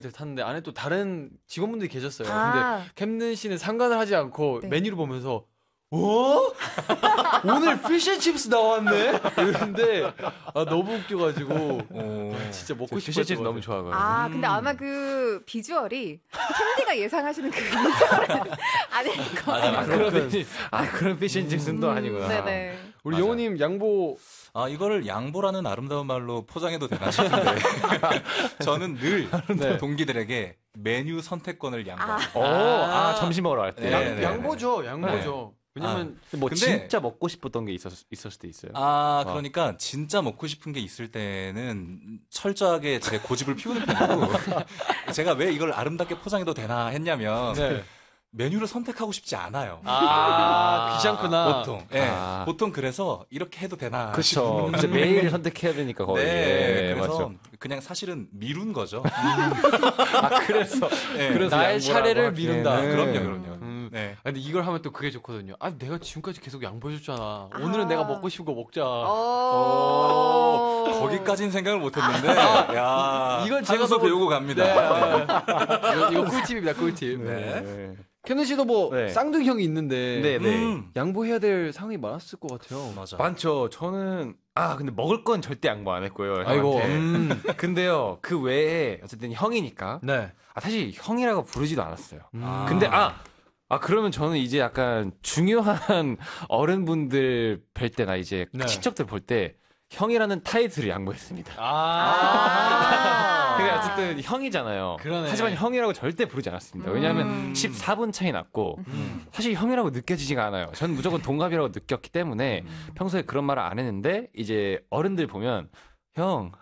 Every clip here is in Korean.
탔는데 안에 또 다른 직원분들이 계셨어요. 아. 근데 캠든 씨는 상관을 하지 않고 네. 메뉴를 보면서 오늘 피쉬앤칩스 나왔네? 이러는데 너무 웃겨가지고 진짜 먹고 싶었어요. 피쉬칩스 너무 좋아하거든요. 아, 근데 아마 그 비주얼이 캔디가 예상하시는 그 비주얼은 아닐 거예요. 그런 피쉬앤칩스는 또 아니구나. 네네. 우리 맞아요. 영호님 양보. 이거를 양보라는 아름다운 말로 포장해도 되나 싶은데 저는 늘 네. 동기들에게 메뉴 선택권을 양보합니다. 점심 먹으러 갈 때. 네. 양보죠. 왜냐면 뭐 근데- 진짜 먹고 싶었던 게 있었을 수도 있어요. 그러니까 진짜 먹고 싶은 게 있을 때는 철저하게 제 고집을 피우는 편이고 제가 왜 이걸 아름답게 포장해도 되나 했냐면 네. 메뉴를 선택하고 싶지 않아요. 귀찮구나. 보통. 예. 보통 그래서 이렇게 해도 되나. 그렇죠. 이제 매일 선택해야 되니까 거의. 네. 그래서 맞죠. 그냥 사실은 미룬 거죠. 그래서 네. 그래서 나의 양보라고 차례를 하기에는. 미룬다. 그럼요. 네. 근데 이걸 하면 또 그게 좋거든요. 내가 지금까지 계속 양보해줬잖아. 오늘은 내가 먹고 싶은 거 먹자. 거기까지는 생각을 못 했는데, 야. 이건 제가 한수 너무- 배우고 갑니다. 이거 꿀팁입니다, 꿀팁. 네. 켄우 씨도 뭐 네. 쌍둥이 형이 있는데 네. 양보해야 될 상황이 많았을 것 같아요. 맞아. 많죠. 저는 근데 먹을 건 절대 양보 안 했고요. 아이고. 형한테. 근데요. 그 외에 어쨌든 형이니까 네. 사실 형이라고 부르지도 않았어요. 아. 근데 그러면 저는 이제 약간 중요한 어른분들 뵐 때나 이제 네. 친척들 볼 때 형이라는 타이틀을 양보했습니다. 근데 어쨌든 형이잖아요. 그러네. 하지만 형이라고 절대 부르지 않았습니다. 왜냐하면 14분 차이 났고 사실 형이라고 느껴지지가 않아요. 저는 무조건 동갑이라고 느꼈기 때문에 평소에 그런 말을 안 했는데 이제 어른들 보면 형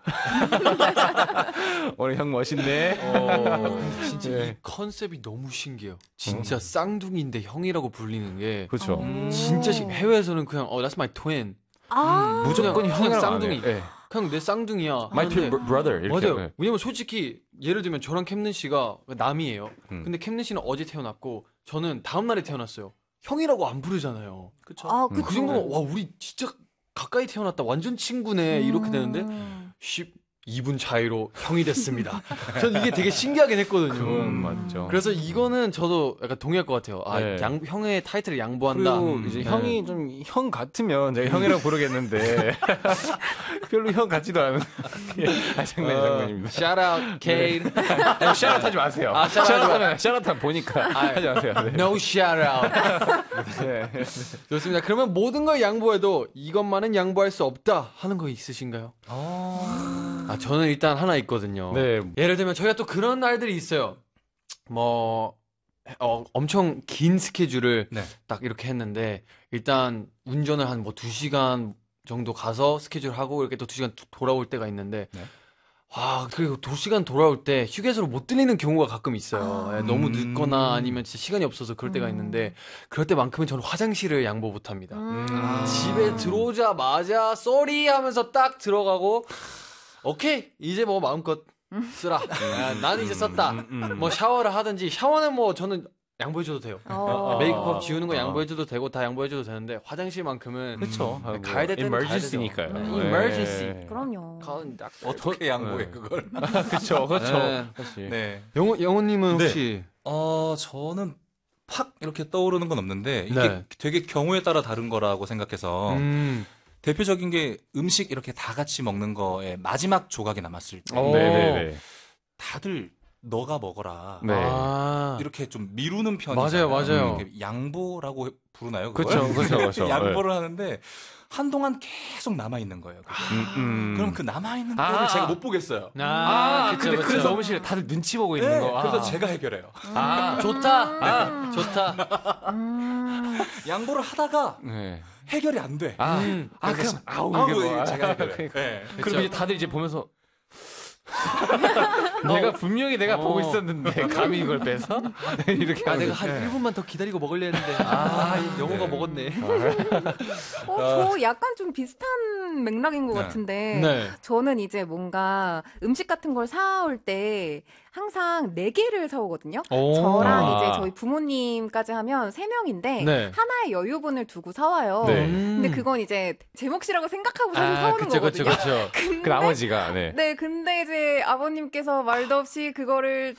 오늘 형 멋있네. 진짜 이 컨셉이 너무 신기해요. 진짜 쌍둥이인데 형이라고 불리는 게 그렇죠. 진짜 해외에서는 그냥 that's my twin. 무조건 그냥 형이라고 쌍둥이. 안 해요. 네. 그냥 내 쌍둥이야. My twin 하는데 brother 이렇게. 맞아요. 네. 왜냐면 솔직히 예를 들면 저랑 캠든 씨가 남이에요. 음. 근데 캠든 씨는 어제 태어났고 저는 다음 날에 태어났어요. 형이라고 안 부르잖아요. 그쵸. 그 정도면 와 우리 진짜 가까이 태어났다. 완전 친구네. 이렇게 되는데 12분 차이로 형이 됐습니다. 저는 이게 되게 신기하긴 했거든요. 그건 맞죠. 그래서 이거는 저도 약간 동의할 것 같아요. 네. 형의 타이틀을 양보한다. 그리고 이제 네. 형이 좀 형 같으면 제가 형이라고 부르겠는데 별로 형 같지도 않은. 장난입니다. Shout out, Kate. 샤럿 하지 마세요. 샤럿 하면 보니까 하지 마세요. 네. No shout out. 좋습니다. 그러면 모든 걸 양보해도 이것만은 양보할 수 없다 하는 거 있으신가요? 저는 일단 하나 있거든요. 네. 예를 들면 저희가 또 그런 날들이 있어요. 엄청 긴 스케줄을 네. 딱 이렇게 했는데 일단 운전을 한 2시간 정도 가서 스케줄 하고 이렇게 또 2시간 돌아올 때가 있는데 네. 그리고 2시간 돌아올 때 휴게소로 못 들리는 경우가 가끔 있어요. 너무 늦거나 아니면 진짜 시간이 없어서 그럴 때가 있는데 그럴 때만큼은 저는 화장실을 양보 못 합니다. 집에 들어오자마자 쏘리 하면서 딱 들어가고 오케이 이제 뭐 마음껏 쓰라. 나는 이제 썼다. 뭐 샤워를 하든지 샤워는 뭐 저는 양보해줘도 돼요. 메이크업 지우는 거 양보해줘도 되고 다 양보해줘도 되는데 화장실만큼은 그렇죠. 가야 될 때는 emergency니까요. 가야 되죠. 네. emergency. 그럼요. 어떻게 양보해, 그걸. 그렇죠. 네. 사실. 네. 영호님은 네. 혹시 저는 팍 이렇게 떠오르는 건 없는데 이게 네. 되게 경우에 따라 다른 거라고 생각해서 대표적인 게 음식 이렇게 다 같이 먹는 거에 마지막 조각이 남았을 때 네네네. 다들 너가 먹어라. 네. 이렇게 좀 미루는 편이잖아요. 맞아요. 이렇게 양보라고 부르나요? 그걸? 그렇죠. 양보를 하는데 한동안 계속 남아 있는 거예요. 그럼 그 남아 있는 거를 제가 못 보겠어요. 근데 그래서 너무 싫어. 다들 눈치 보고 있는 네, 거. 그래서 제가 해결해요. 좋다. 좋다. 양보를 하다가 네. 해결이 안 돼. 그럼 이게 뭐. 제가 해결해요. 네. 그럼 이제 다들 이제 보면서 내가 분명히 내가 보고 있었는데 감히 이걸 빼서 이렇게 내가 한 1분만 더 기다리고 먹으려 했는데 영호가 먹었네. 저 약간 좀 비슷한 맥락인 것 네. 같은데 네. 저는 이제 뭔가 음식 같은 걸 사올 때 항상 4개를 사오거든요. 오. 저랑 아. 이제 저희 부모님까지 하면 3명인데 네. 하나의 여유분을 두고 사와요. 네. 근데 그건 이제 제 몫이라고 생각하고 사실 사오는 그쵸, 그쵸, 거거든요. 그쵸. 근데 그 나머지가 네. 네, 근데 이제 아버님께서 말도 없이 그거를